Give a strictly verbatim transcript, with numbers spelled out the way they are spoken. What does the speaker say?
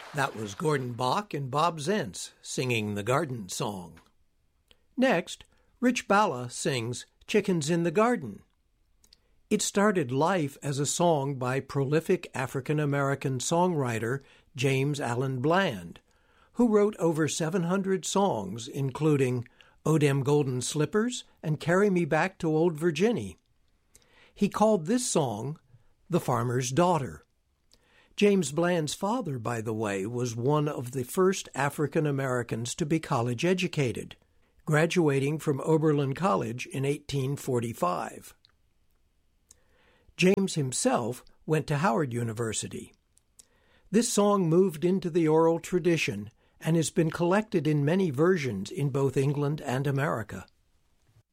That was Gordon Bach and Bob Zentz singing the Garden Song. Next, Rich Balla sings Chickens in the Garden. It started life as a song by prolific African-American songwriter James Allen Bland, who wrote over seven hundred songs, including "O Dem Golden Slippers" and "Carry Me Back to Old Virginny." He called this song "The Farmer's Daughter." James Bland's father, by the way, was one of the first African Americans to be college educated, graduating from Oberlin College in eighteen forty-five. James himself went to Howard University. This song moved into the oral tradition and has been collected in many versions in both England and America.